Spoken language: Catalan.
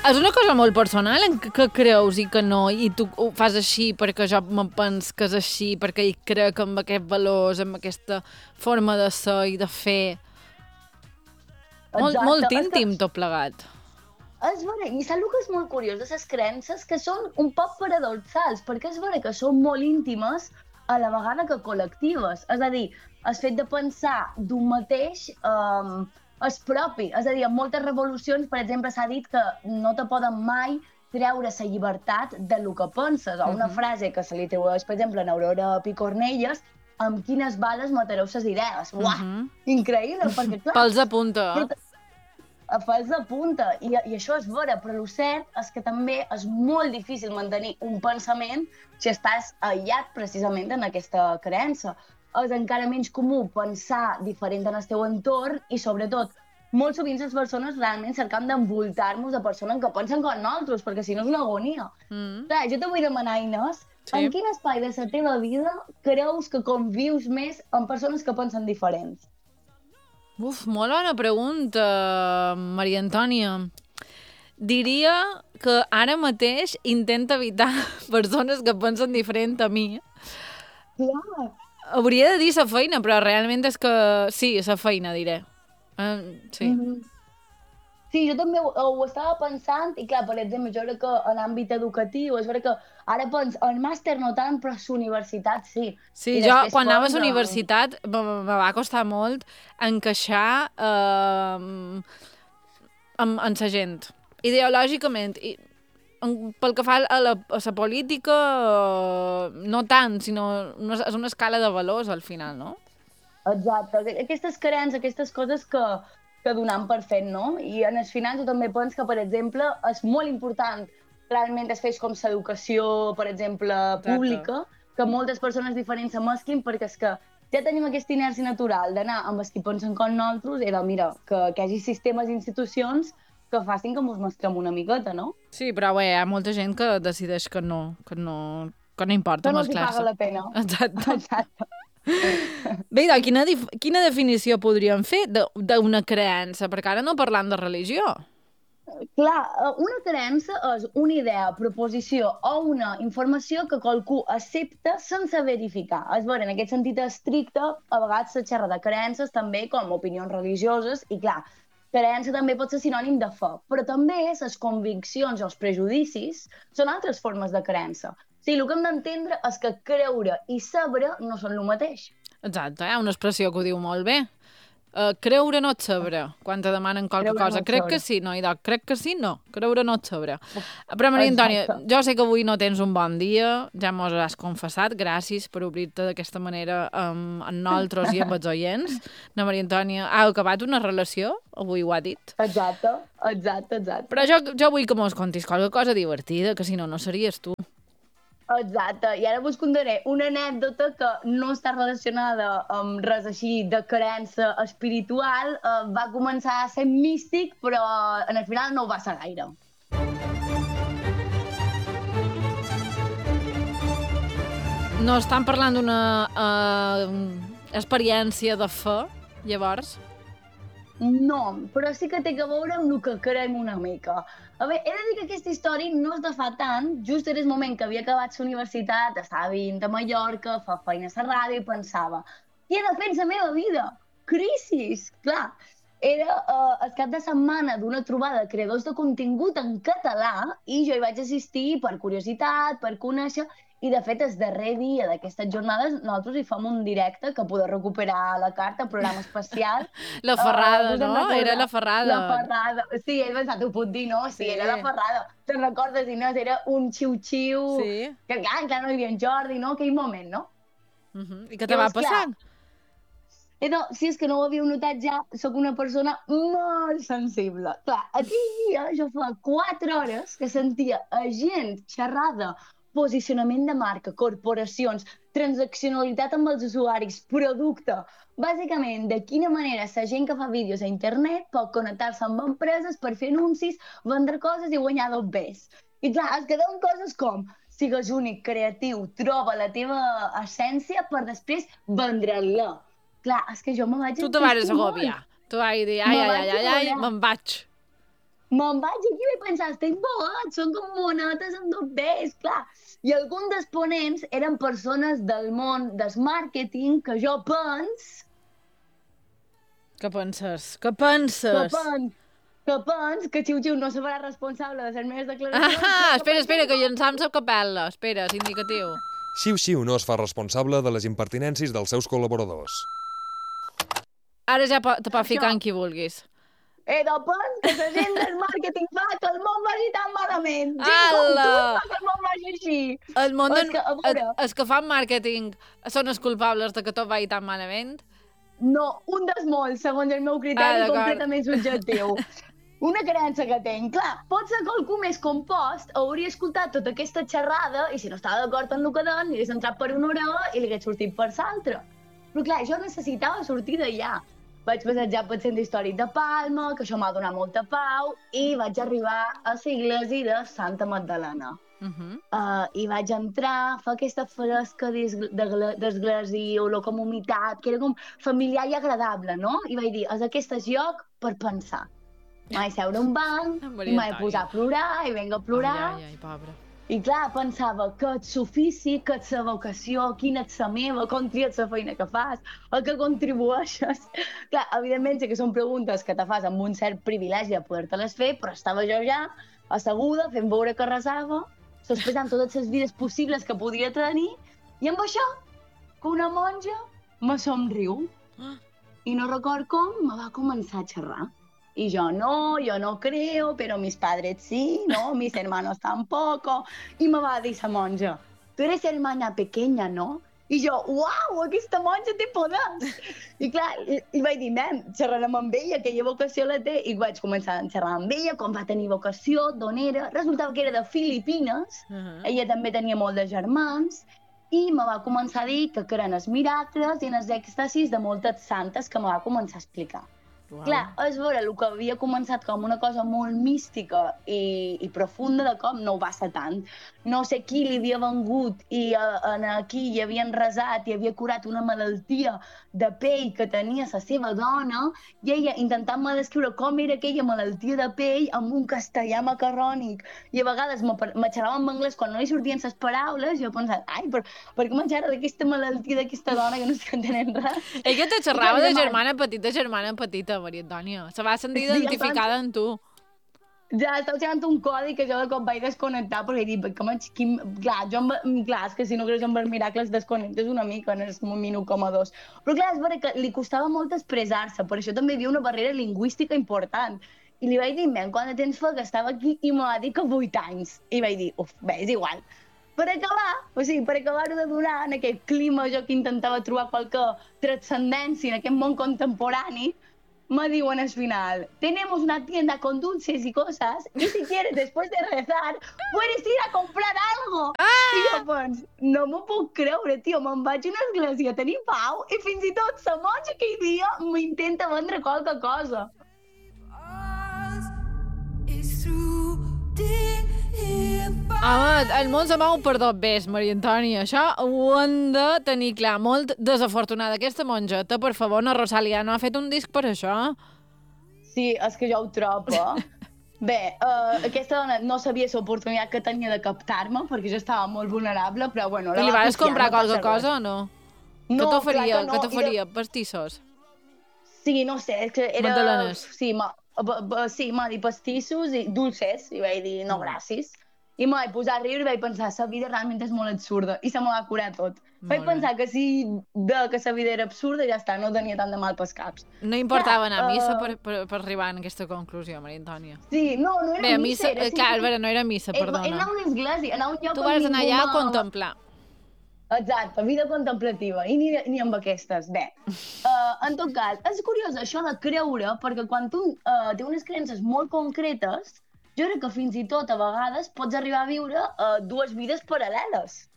És una cosa molt personal en què creus i que no, i tu ho fas així perquè jo me'n penso que és així, perquè hi crec amb aquests valors, amb aquesta forma de ser i de fer. Molt íntim tot plegat. És vera, i saps el que és molt curiós de les creences? Que són un poc paradoxals, perquè és vera que són molt íntimes a la vegada que col·lectives. És a dir, el fet de pensar d'un mateix és propi. És a dir, en moltes revolucions, per exemple, s'ha dit que no te poden mai treure la llibertat de lo que penses. O una frase que se li atribueix, per exemple, a Aurora Picornelles, amb quines bales matareu les idees. Uah, increïble, perquè clar... Pels a punta. Fals de punta, i això és vera, però el cert és que també és molt difícil mantenir un pensament si estàs aïllat precisament en aquesta creença. És encara menys comú pensar diferent en el teu entorn i, sobretot, molt sovint les persones realment cercam d'envoltar-nos de persones que pensen com nosaltres, perquè si no és una agonia. Clar, jo te vull demanar, Inés, en quin espai de la teva vida creus que convius més amb persones que pensen diferents? Molt bona pregunta, Maria Antònia. Diria que ara mateix intento evitar persones que pensen diferent a mi. Clar. Hauria de dir la feina, però realment és que sí, la feina, diré. Sí. Sí, jo també ho estava pensant, i clar, per exemple, jo crec que en l'àmbit educatiu, és veritat que ara penso, el màster no tant, però la universitat sí. Sí, jo quan anava a la universitat me va costar molt encaixar amb la gent, ideològicament. Pel que fa a la política, no tant, sinó és una escala de valors al final, no? Exacte, aquestes creences, aquestes coses que donem per fet, no? I en els finals jo també penso que, per exemple, és molt important realment es fes com l'educació, per exemple, pública, que moltes persones diferents se mesclin, perquè és que ja tenim aquesta inèrcia natural d'anar amb els que pensen com nosaltres, i mira, que hi hagi sistemes i institucions que facin que ens mesclem una miqueta, no? Sí, però bé, hi ha molta gent que decideix que no importa mesclar-se. Que no els paga la pena. Exacte. Bé, quina definició podríem fer d'una creença? Perquè ara no parlam de religió. Clar, una creença és una idea, proposició o una informació que qualcú accepta sense verificar. És vera, en aquest sentit estricte, a vegades se xerra de creences també com opinions religioses i, clar, creença també pot ser sinònim de fe, però també les conviccions o els prejudicis són altres formes de creença. Sí, el que hem d'entendre és que creure i saber no són el mateix. Exacte, hi ha una expressió que ho diu molt bé. Creure no et saber, quan te demanen qualque cosa. Crec que sí, no, Idoc, crec que sí, no. Creure no et saber. Però, Maria Antònia, jo sé que avui no tens un bon dia, ja mos has confessat, gràcies per obrir-te d'aquesta manera amb nosaltres i amb els oients. La Maria Antònia ha acabat una relació, avui ho ha dit. Exacte. Però jo vull que mos contis qualque cosa divertida, que si no, no series tu. Exacte, i ara vos contaré una anècdota que no està relacionada amb res així de creença espiritual. Va començar a ser místic, però en el final no ho va ser gaire. No estan parlant d'una experiència de fe, llavors? No, però sí que té a veure amb el que creiem una mica. A veure, he de dir que aquesta història no és de fa tant, just era el moment que havia acabat la universitat, estava vivint a Mallorca, fa feina a la ràdio i pensava, què he de fer en la meva vida? Crisis! Clar, era el cap de setmana d'una trobada de creadors de contingut en català i jo hi vaig assistir per curiositat, per conèixer, i de fet el darrer dia d'aquestes jornades nosaltres hi fem un directe que podeu recuperar a la carta, programa especial. La Ferrada, no? Era la Ferrada. La Ferrada. Sí, he pensat, ho puc dir, no? Sí, era la Ferrada. Te'n recordes, Inés? Era un xiu-xiu. Sí. Que clar, no hi havia en Jordi, no? Aquell moment, no? I què te va passar? Si és que no ho havíeu notat ja, sóc una persona molt sensible. Clar, aquell dia jo fa 4 hores que sentia a gent xerrada posicionament de marca, corporacions, transaccionalitat amb els usuaris, producte. Bàsicament, de quina manera la gent que fa vídeos a internet pot connectar-se amb empreses per fer anuncis, vendre coses i guanyar dos bes. I clar, es queden coses com sigues únic, creatiu, troba la teva essència per després vendre-la. Clar, és que jo me vaig tu te vas agobiar. Tu vas dir, ai, me'n vaig. me'n vaig aquí i vaig pensar, estic bolet, són com monetes amb dos Bs, clar. I alguns dels ponents eren persones del món del màrqueting que jo pens... Què penses? Què penses? Que pens que Xiu-Xiu no se farà responsable de les meves declaracions. Espera, que llençam la capel·la. Espera, és indicatiu. Xiu-Xiu no es fa responsable de les impertinències dels seus col·laboradors. Ara ja te pot ficar en qui vulguis. Depèn que la gent del màrqueting fa que el món vagi tan malament. Ala! Fa que el món vagi així. Els que fan màrqueting són els culpables de que tot vagi tan malament? No, un dels molts, segons el meu criteri completament subjectiu. Una creença que tinc. Clar, pot ser que algú més compost hauria escoltat tota aquesta xerrada i si no estava d'acord amb el que deien, li hagués entrat per una orella i li hagués sortit per l'altra. Però clar, jo necessitava sortir d'allà. Vaig passejar pel centre històric de Palma, que això m'ha donat molta pau, i vaig arribar a l'església de Santa Magdalena. I vaig entrar, fa aquesta fresca d'església, olor com humitat, que era com familiar i agradable, no? I vaig dir, és aquest lloc per pensar. Vaig seure un banc, i vaig posar a plorar, i vinc a plorar. Ai, pobra. I clar, pensava que ets l'ofici, que ets la vocació, quina ets la meva, com tries la feina que fas, a què contribueixes. Clar, evidentment sí que són preguntes que te fas amb un cert privilegi de poder-te-les fer, però estava jo ja asseguda, fent veure que resava, sospesant totes les vides possibles que podia tenir, i amb això, que una monja me somriu. I no record com me va començar a xerrar. Y yo no creo, pero mis padres sí, ¿no? Mis hermanos tampoco. Y me va dir la monja, tú eres hermana pequeña, ¿no? I jo, uau, aquesta monja té poders! I clar, i vaig dir, nen, xerrarem amb ella, aquella vocació la té, i vaig començar a xerrar amb ella, com va tenir vocació, d'on era, resultava que era de Filipines, ella també tenia molt de germans, i me va començar a dir que eren els miracles i els èxtasis de moltes santes que me va començar a explicar. Wow. Clar, és veure, el que havia començat com una cosa molt mística i profunda de cop no ho va ser tant. No sé qui li havia vengut i aquí hi havien resat i havia curat una malaltia de pell que tenia la seva dona i ella intentant-me descriure com era aquella malaltia de pell amb un castellà macarrònic i a vegades me xerrava en anglès quan no li sortien les paraules i jo pensava, ai, per què me xerra d'aquesta malaltia d'aquesta dona que no estic entenent res? Ella te xerrava de germana petita, Maria Antònia. Se va sentir identificada en tu. Ja, estava xerrant un codi que jo de cop vaig desconnectar perquè he dit, clar, és que si no creus en els miracles desconnectes una mica en un minut com a dos. Però clar, és veritat que li costava molt expressar-se, per això també hi havia una barrera lingüística important. I li vaig dir, men, quant de temps fa que estava aquí? I me va dir que 8 anys. I vaig dir, bé, és igual. Per acabar-ho de donar en aquest clima jo que intentava trobar qualque transcendència en aquest món contemporani, me diuen al final, tenemos una tienda con dulces y cosas y si quieres después de rezar puedes ir a comprar algo. I jo doncs, no m'ho puc creure, tio, me'n vaig a una església a tenir pau i fins i tot la monja aquell dia m'intenta vendre qualque cosa. Home, el món se mou per dos bes, Maria Antònia. Això ho hem de tenir clar. Molt desafortunada aquesta monjeta, per favor, na Rosalia no ha fet un disc per això? Sí, és que jo ho trobo. Bé, aquesta dona no sabia l'oportunitat que tenia de captar-me, perquè jo estava molt vulnerable, però bueno... I li vas comprar qualque cosa o no? No, clar que no. Què t'oferia? Pastissos? Sí, no sé, és que era... Magdalenes? Sí, m'ha dit pastissos i dulces, i vaig dir no, gràcies. I me vaig posar a riure i vaig pensar, la vida realment és molt absurda, i se me va curar tot. Vaig pensar que si que la vida era absurda, ja està, no tenia tant de mal pels caps. No importava anar a missa per arribar a aquesta conclusió, Maria Antònia. Sí, no era missa. Clar, no era missa, perdona. Era una església, anar a un lloc... Tu vas anar allà a contemplar. Exacte, vida contemplativa, i ni amb aquestes. Bé, en tot cas, és curiós això de creure, perquè quan tu té unes creences molt concretes, jo crec que fins i tot a vegades pots arribar a viure dues vides paral·leles.